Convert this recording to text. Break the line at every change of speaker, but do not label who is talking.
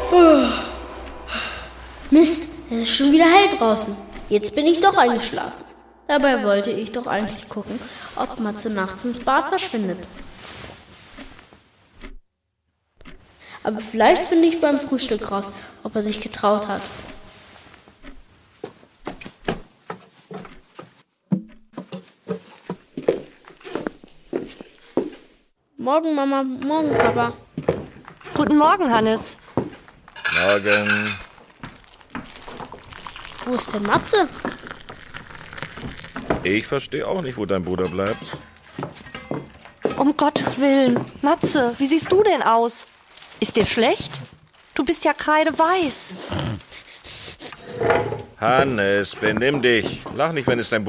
Mist, es ist schon wieder hell draußen. Jetzt bin ich doch eingeschlafen. Dabei wollte ich doch eigentlich gucken, ob Matze nachts ins Bad verschwindet. Aber vielleicht finde ich beim Frühstück raus, ob er sich getraut hat. Morgen, Mama, morgen, Papa.
Guten Morgen, Hannes.
Morgen.
Wo ist denn Matze?
Ich verstehe auch nicht, wo dein Bruder bleibt.
Um Gottes Willen. Matze, wie siehst du denn aus? Ist dir schlecht? Du bist ja kreideweiß.
Hannes, benimm dich. Lach nicht, wenn es dein